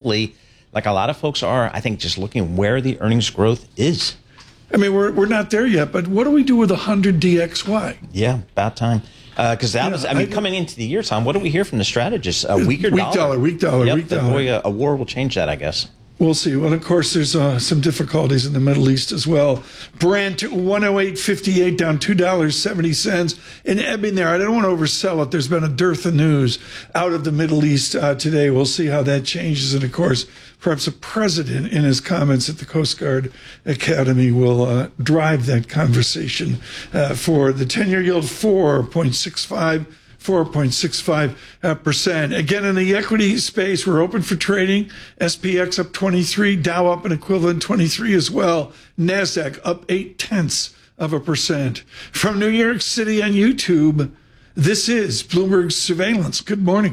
frankly, like a lot of folks are, I think just looking where the earnings growth is. I mean, we're not there yet, but what do we do with 100 DXY? Yeah, about time. Because that was, coming into the year, Tom, what do we hear from the strategists? A weak dollar. Weak dollar. Boy, a war will change that, I guess. We'll see. Well, of course, there's some difficulties in the Middle East as well. Brent 108.58 down $2.70 in ebbing there. I don't want to oversell it. There's been a dearth of news out of the Middle East today. We'll see how that changes. And of course, perhaps the president in his comments at the Coast Guard Academy will drive that conversation for the 10-year yield 4.65%. Again, in the equity space, we're open for trading. SPX up 23, Dow up an equivalent 23 as well. NASDAQ up 0.8%. From New York City on YouTube, this is Bloomberg Surveillance. Good morning.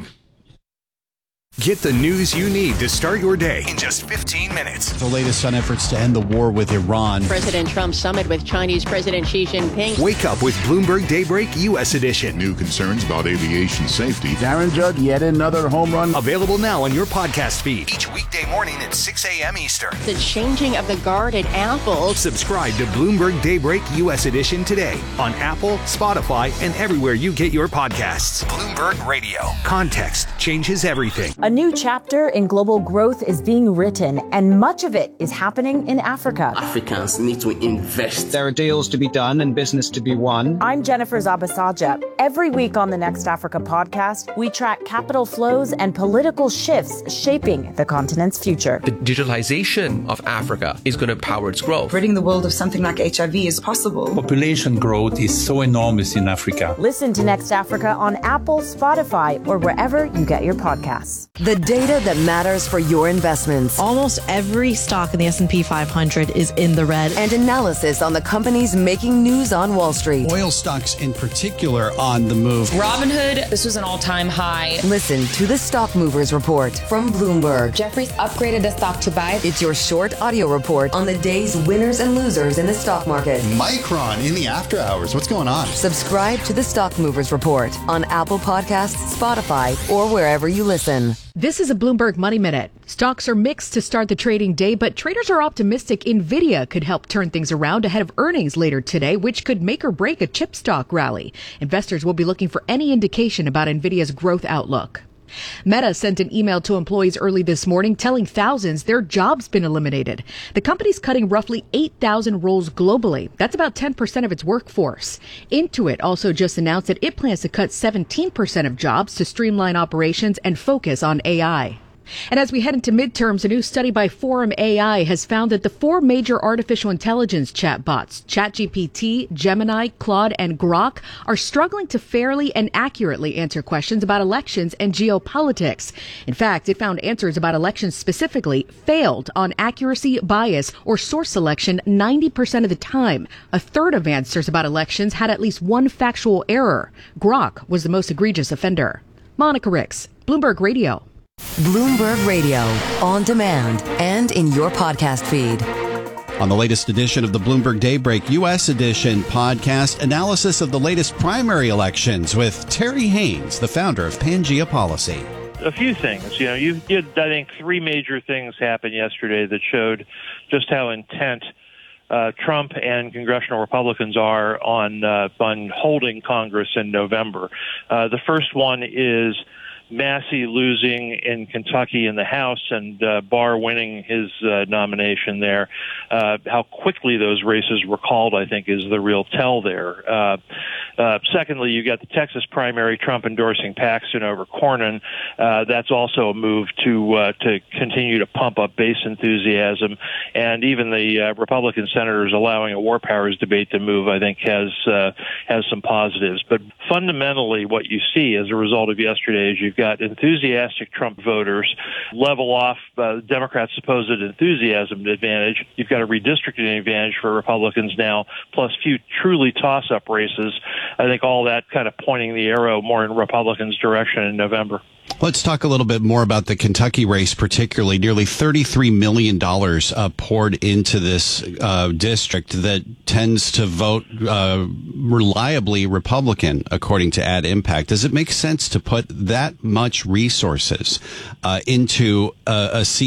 Get the news you need to start your day in just 15 minutes. The latest on efforts to end the war with Iran. President Trump's summit with Chinese President Xi Jinping. Wake up with Bloomberg Daybreak U.S. edition. New concerns about aviation safety. Darren Judd, yet another home run. Available now on your podcast feed. Each weekday morning at 6 a.m. Eastern. The changing of the guard at Apple. Subscribe to Bloomberg Daybreak U.S. edition today on Apple, Spotify, and everywhere you get your podcasts. Bloomberg Radio. Context changes everything. A new chapter in global growth is being written, and much of it is happening in Africa. Africans need to invest. There are deals to be done and business to be won. I'm Jennifer Zabasaja. Every week on the Next Africa podcast, we track capital flows and political shifts shaping the continent's future. The digitalization of Africa is going to power its growth. Ridding the world of something like HIV is possible. Population growth is so enormous in Africa. Listen to Next Africa on Apple, Spotify, or wherever you get your podcasts. The data that matters for your investments. Almost every stock in the S&P 500 is in the red. And analysis on the companies making news on Wall Street. Oil stocks in particular on the move. Robinhood, this was an all-time high. Listen to the Stock Movers Report from Bloomberg. Jefferies upgraded the stock to buy. It's your short audio report on the day's winners and losers in the stock market. Micron in the after hours. What's going on? Subscribe to the Stock Movers Report on Apple Podcasts, Spotify, or wherever you listen. This is a Bloomberg Money Minute. Stocks are mixed to start the trading day, but traders are optimistic NVIDIA could help turn things around ahead of earnings later today, which could make or break a chip stock rally. Investors will be looking for any indication about NVIDIA's growth outlook. Meta sent an email to employees early this morning telling thousands their jobs been eliminated. The company's cutting roughly 8,000 roles globally. That's about 10% of its workforce. Intuit also just announced that it plans to cut 17% of jobs to streamline operations and focus on AI. And as we head into midterms, a new study by Forum AI has found that the four major artificial intelligence chatbots, ChatGPT, Gemini, Claude, and Grok, are struggling to fairly and accurately answer questions about elections and geopolitics. In fact, it found answers about elections specifically failed on accuracy, bias, or source selection 90% of the time. A third of answers about elections had at least one factual error. Grok was the most egregious offender. Monica Ricks, Bloomberg Radio. Bloomberg Radio, on demand and in your podcast feed. On the latest edition of the Bloomberg Daybreak U.S. edition podcast, analysis of the latest primary elections with Terry Haynes, the founder of Pangea Policy. A few things. You had, I think, three major things happen yesterday that showed just how intent Trump and congressional Republicans are on holding Congress in November. The first one is Massey losing in Kentucky in the House and Barr winning his nomination there. How quickly those races were called, I think, is the real tell there. Secondly, you got the Texas primary, Trump endorsing Paxton over Cornyn. That's also a move to continue to pump up base enthusiasm. And even the Republican senators allowing a war powers debate to move, I think, has some positives. But fundamentally, what you see as a result of yesterday is you've got enthusiastic Trump voters level off Democrats' supposed enthusiasm advantage. You've got a redistricting advantage for Republicans now, plus few truly toss-up races. I think all that kind of pointing the arrow more in Republicans' direction in November. Let's talk a little bit more about the Kentucky race, particularly. Nearly $33 million poured into this district that tends to vote reliably Republican, according to Ad Impact. Does it make sense to put that much resources into a seat